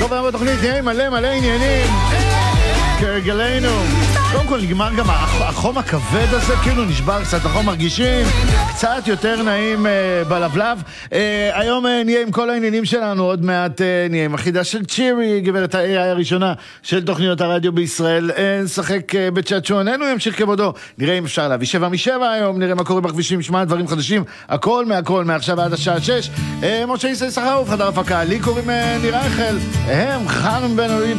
טוב, היום בתוכנית נהיה מלא עניינים כרגלנו. קודם כל נגמר גם החום הכבד הזה, כאילו נשבר קצת, החום מרגישים קצת יותר נעים בלבלב. היום נהיה עם כל העניינים שלנו, עוד מעט נהיה עם החידה של צ'ירי, גברת הראשונה של תוכניות הרדיו בישראל. נשחק בצ'אט שועננו, ימשיך כבודו, נראה אם אפשר להביא 7 מ-7 היום, נראה מה קורה בכבישים, נשמע דברים חדשים, הכל מהכל, מעכשיו עד השעה 6. משה ישי סחרוף, חדר הפקה, לי קוראים ניר רייכל, הם חנן בן אורי